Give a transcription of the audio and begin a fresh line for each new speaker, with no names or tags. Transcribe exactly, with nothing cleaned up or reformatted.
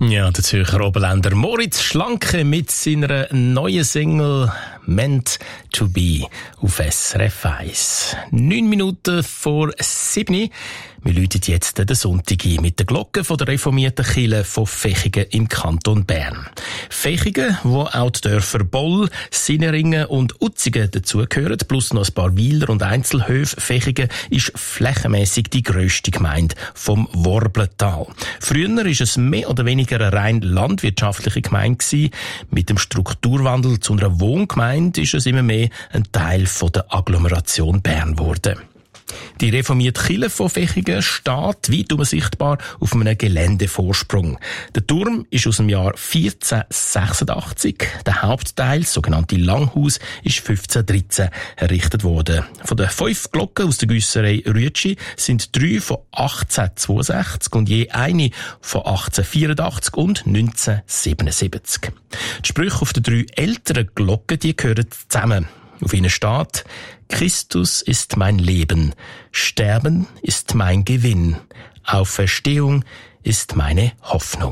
Ja, der Zürcher Oberländer Moritz Schlanke mit seiner neuen Single «Meant to be» auf S R F eins. Neun Minuten vor sieben. Wir läuten jetzt den Sonntag ein mit der Glocke von der reformierten Kirche von Vechigen im Kanton Bern. Vechigen, wo auch die Dörfer Boll, Sinneringen und Utzigen dazugehören, plus noch ein paar Weiler und Einzelhöfe. Vechigen ist flächenmässig die grösste Gemeinde vom Worblental. Früher war es mehr oder weniger eine rein landwirtschaftliche Gemeinde gewesen. Mit dem Strukturwandel zu einer Wohngemeinde ist es immer mehr ein Teil von der Agglomeration Bern geworden. Die reformierte Kirche von Vechigen steht weit sichtbar auf einem Geländevorsprung. Der Turm ist aus dem Jahr vierzehnhundertsechsundachtzig. Der Hauptteil, das sogenannte Langhaus, ist fünfzehnhundertdreizehn errichtet worden. Von den fünf Glocken aus der Güsserei Rütschi sind drei von achtzehnhundertzweiundsechzig und je eine von achtzehnhundertvierundachtzig und neunzehnhundertsiebenundsiebzig. Die Sprüche auf den drei älteren Glocken, die gehören zusammen. Auf ihnen steht: Christus ist mein Leben, Sterben ist mein Gewinn, Auferstehung ist meine Hoffnung.